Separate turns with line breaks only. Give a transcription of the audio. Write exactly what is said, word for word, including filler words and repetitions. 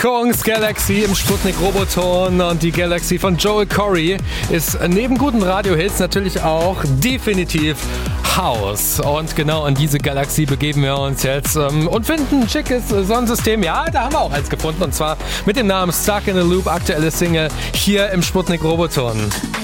Kongs Galaxy im Sputnik Roboton und die Galaxy von Joel Corry ist neben guten Radiohits natürlich auch definitiv House. Und genau in diese Galaxie begeben wir uns jetzt ähm, und finden ein schickes Sonnensystem. Ja, da haben wir auch eins gefunden und zwar mit dem Namen Stuck in a Loop, aktuelle Single hier im Sputnik Roboton.